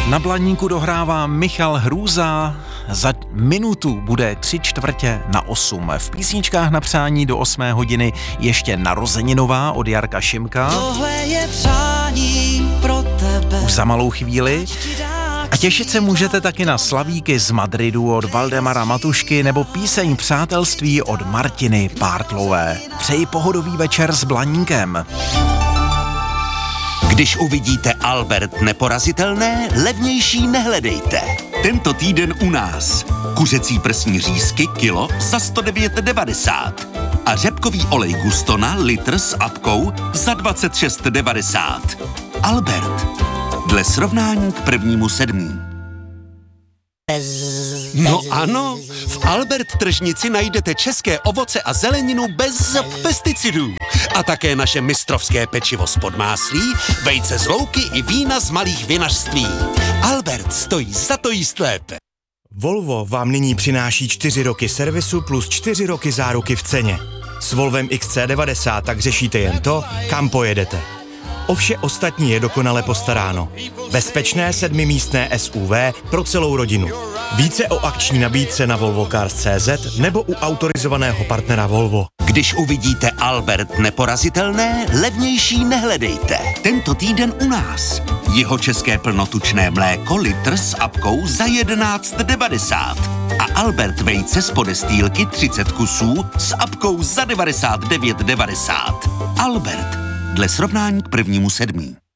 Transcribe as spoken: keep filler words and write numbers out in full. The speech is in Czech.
Na Blaníku dohrává Michal Hrůza. Za minutu bude tři čtvrtě na osm. V písničkách na přání do osmé hodiny ještě narozeninová od Jarka Šimka. Tohle je přání pro tebe. Už za malou chvíli. A těšit se můžete taky na slavíky z Madridu od Valdemara Matušky nebo píseň Přátelství od Martiny Pártlové. Přeji pohodový večer s Blaníkem. Když uvidíte Albert neporazitelné, levnější nehledejte. Tento týden u nás. Kuřecí prsní řízky kilo za sto devět devadesát. A řepkový olej Gustona litr s apkou za dvacet šest devadesát. Albert. Dle srovnání k prvnímu sedmí. No ano, v Albert tržnici najdete české ovoce a zeleninu bez pesticidů. A také naše mistrovské pečivo z podmáslí, vejce z louky i vína z malých vinařství. Albert stojí za to jíst lépe. Volvo vám nyní přináší čtyři roky servisu plus čtyři roky záruky v ceně. S Volvem X C devadesát tak řešíte jen to, kam pojedete. O vše ostatní je dokonale postaráno. Bezpečné sedmimístné S U V pro celou rodinu. Více o akční nabídce na volvo cars tečka cé zet nebo u autorizovaného partnera Volvo. Když uvidíte Albert neporazitelné, levnější nehledejte. Tento týden u nás. Jeho české plnotučné mléko litr s apkou za jedenáct devadesát. A Albert vejce z podestýlky třicet kusů s apkou za devadesát devět devadesát. Albert. Dle srovnání k prvnímu sedmí.